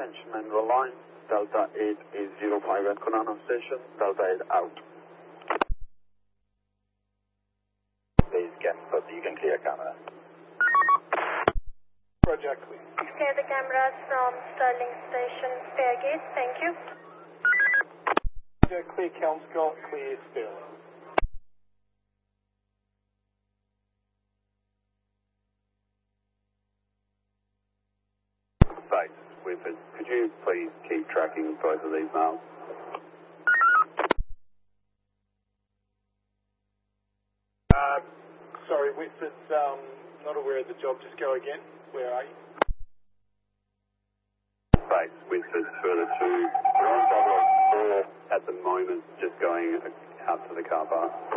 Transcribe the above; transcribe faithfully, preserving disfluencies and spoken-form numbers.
attention and line. Delta eight is zero five at Konana Station. Delta eight out. Please get so you can clear camera. Roger, clear. Clear the cameras from Stirling Station, Fairgate. Thank you. Roger, clear Kelmscott, clear Stirling. Base, Whitford, could you please keep tracking both of these mails? Uh, sorry, Whitford, um, not aware of the job. Just go again. Where are you? Base, Whitford, further to, we're on Bravo four at the moment, just going out to the car park.